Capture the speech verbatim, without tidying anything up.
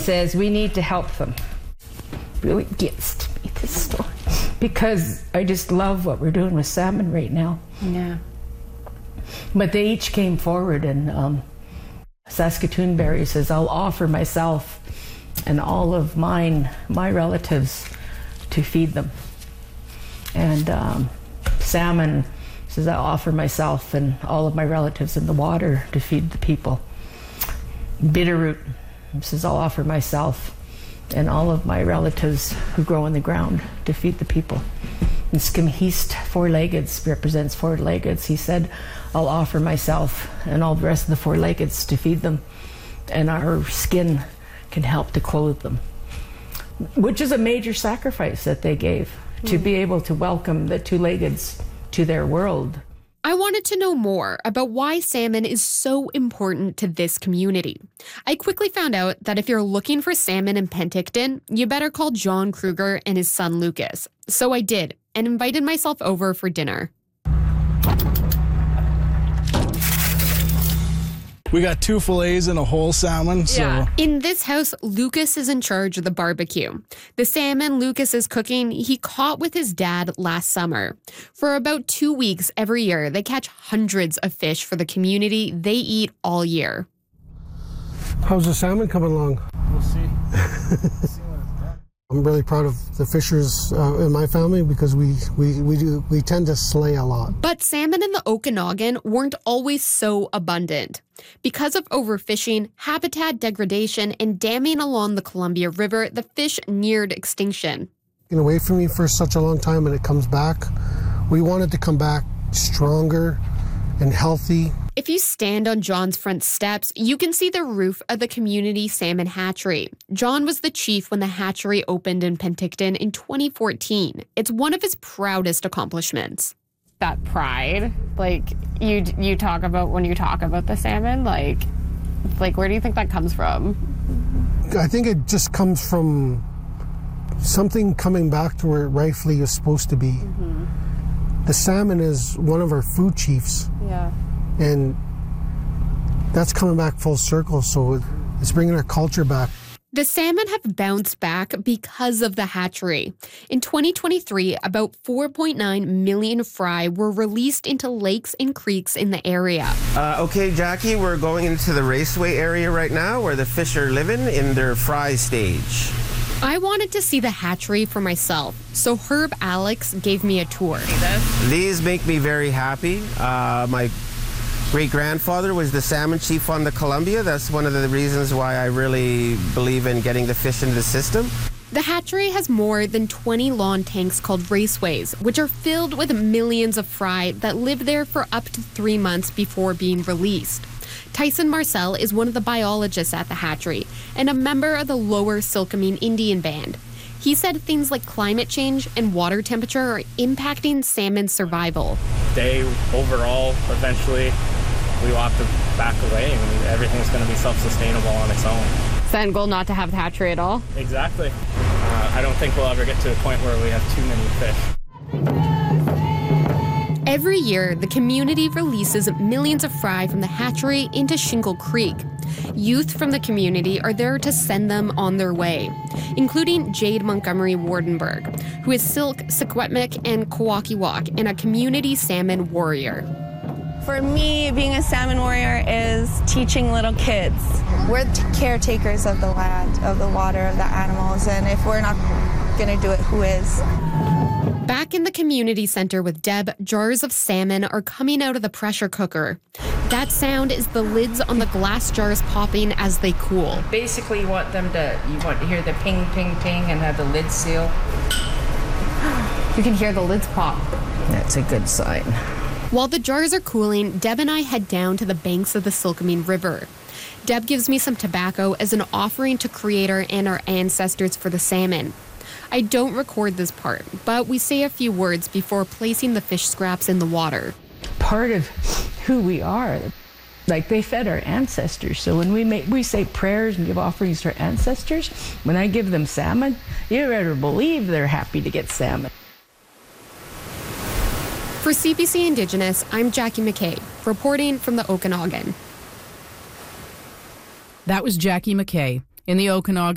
says, we need to help them. Really gets to me, this story, because I just love what we're doing with salmon right now. Yeah. But they each came forward, and um, Saskatoon Berry says, I'll offer myself and all of mine, my relatives, to feed them. And um, Salmon says, I'll offer myself and all of my relatives in the water to feed the people. Bitterroot says, I'll offer myself and all of my relatives who grow in the ground to feed the people. And Skimheast, four-leggeds, represents four-leggeds. He said, I'll offer myself and all the rest of the four-leggeds to feed them, and our skin can help to clothe them. Which is a major sacrifice that they gave, mm. to be able to welcome the two-leggeds to their world. I wanted to know more about why salmon is so important to this community. I quickly found out that if you're looking for salmon in Penticton, you better call John Kruger and his son Lucas. So I did, and invited myself over for dinner. We got two fillets and a whole salmon, so... Yeah. In this house, Lucas is in charge of the barbecue. The salmon Lucas is cooking, he caught with his dad last summer. For about two weeks every year, they catch hundreds of fish for the community they eat all year. How's the salmon coming along? We'll see. We'll see. I'm really proud of the fishers uh, in my family because we, we, we, do, we tend to slay a lot. But salmon in the Okanagan weren't always so abundant. Because of overfishing, habitat degradation, and damming along the Columbia River, the fish neared extinction. Been away from me for such a long time and it comes back. We wanted to come back stronger and healthy. If you stand on John's front steps, you can see the roof of the community salmon hatchery. John was the chief when the hatchery opened in Penticton in twenty fourteen. It's one of his proudest accomplishments. That pride, like you you talk about when you talk about the salmon, like, like where do you think that comes from? I think it just comes from something coming back to where it rightfully is supposed to be. Mm-hmm. The salmon is one of our food chiefs. Yeah. And that's coming back full circle, so it's bringing our culture back. The salmon have bounced back because of the hatchery. In twenty twenty-three, about four point nine million fry were released into lakes and creeks in the area. Uh, okay, Jackie, we're going into the raceway area right now where the fish are living in their fry stage. I wanted to see the hatchery for myself, so Herb Alex gave me a tour. These make me very happy. Uh, my great-grandfather was the salmon chief on the Columbia. That's one of the reasons why I really believe in getting the fish into the system. The hatchery has more than twenty lawn tanks called raceways, which are filled with millions of fry that live there for up to three months before being released. Tyson Marcel is one of the biologists at the hatchery and a member of the Lower Silkameen Indian Band. He said things like climate change and water temperature are impacting salmon's survival. They overall, eventually, we will have to back away and everything's going to be self-sustainable on its own. Is the end goal not to have the hatchery at all? Exactly. Uh, I don't think we'll ever get to a point where we have too many fish. Every year, the community releases millions of fry from the hatchery into Shingle Creek. Youth from the community are there to send them on their way, including Jade Montgomery Wardenberg, who is Silk, Secwepemc, and Kwakiwak, and a community salmon warrior. For me, being a salmon warrior is teaching little kids. We're caretakers of the land, of the water, of the animals, and if we're not going to do it, who is? Back in the community center with Deb, jars of salmon are coming out of the pressure cooker. That sound is the lids on the glass jars popping as they cool. Basically, you want them to, you want to hear the ping, ping, ping, and have the lid seal. You can hear the lids pop. That's a good sign. While the jars are cooling, Deb and I head down to the banks of the Silkameen River. Deb gives me some tobacco as an offering to Creator and our ancestors for the salmon. I don't record this part, but we say a few words before placing the fish scraps in the water. Part of who we are, like they fed our ancestors. So when we make, we say prayers and give offerings to our ancestors, when I give them salmon, you better believe they're happy to get salmon. For C B C Indigenous, I'm Jackie McKay, reporting from the Okanagan. That was Jackie McKay in the Okanagan.